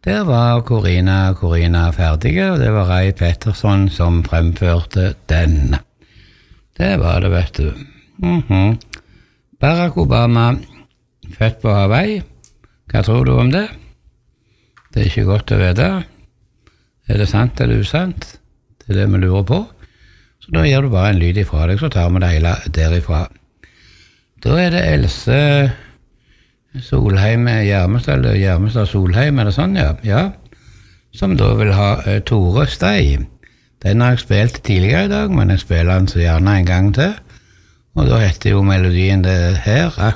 Der var Corina ferdige, og det var Ray Petterson som fremførte den. Det var det, vet du. Barack Obama, født på Hawaii. Hva tror du om det? Det er ikke godt å vite. Er det sant eller usant? Det er det vi lurer på. Så da gjør du bare en lyd ifra deg, så tar vi det hele derifra. Da er det Else Solheim Gjermestad Solheim, er det sånn, ja? Ja. Som da vil ha Tore Stei. Den har jeg spilt tidligere i dag, men jeg spiller den så gjerne en gang til. Og da heter jo melodien det her,